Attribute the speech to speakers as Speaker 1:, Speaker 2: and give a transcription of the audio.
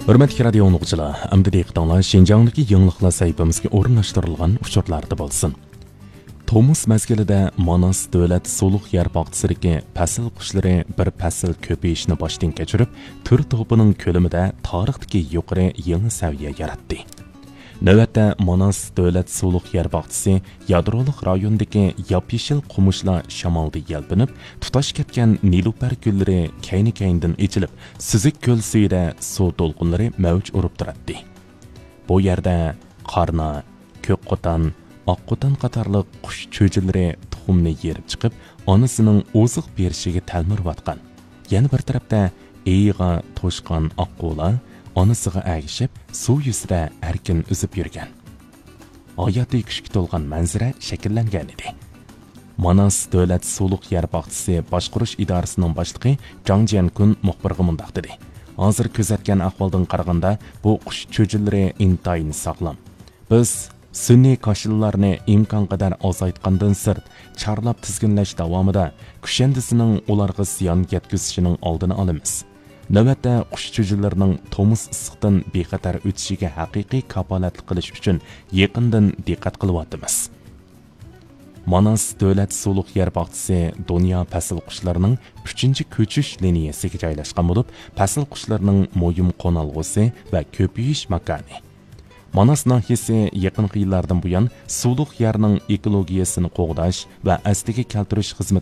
Speaker 1: Hürmetli radio onuqçılar, əmdi deyikdanlar Şinjanlıki yığınlıqlar sayfamızga o'rinlashtirilgan uchurlarda bo'lsin. Tomus mezgilida Manas davlat suluq yer bog'chisidagi fasl qushlari bir fasl ko'payishni boshdan kechirib, tur to'pining ko'limida tarixdagi yuqori yangi saviya yaratdi. Navbatda Manas davlat suluq yer bog'chisi yadroliq rayondagi yop-yeshil qumushlar shamolda yalpinib, tutash ketgan nilufar gullari kayni-kayndan ichilib, sizik ko'l suyida suv to'lqinlari mavj urib turadi. Bu yerda qarna, ko'k qo'tan, oq qo'tan qatorliq qush cho'jilari tuxumni yerib chiqib, onasining oziq berishiga talmirayotgan. Yana bir tarafda eyiga to'shqan oqqo'la onasiga agishib, suv yuzida erkin uzib yurgan. Hayotiy kuchga to'lgan manzara shakllangan edi. Manas davlat suluq yer bog'chisi boshqarish idorasining boshlig'i Jang Jiankun muxbirga mundaq dedi. Hozir kuzatgan ahvoldan qaraganda bu qush cho'jillari intayin sog'lom. Biz sun'iy qo'shinlarni imkon qadar ozaytgandan sirt charlab tizginlash davomida kushandisining ularga ziyon yetkazishining oldini olamiz. Navbatda qush cho'jillarining tomus issiqdan bexatar o'tishiga haqiqiy kafolatlik qilish uchun yaqindan diqqat qilyapmiz. Manas davlat suluq yer bog'chisi dunyo fasl qushlarining 3-ko'chish liniyasiga joylashgan bo'lib, fasl qushlarining mo'yim qo'nalg'usi va ko'payish makoni. Manas nahiyasi yaqin yillardan buyon suluq yerning ekologiyasini qo'g'dash va asliga keltirish xizmati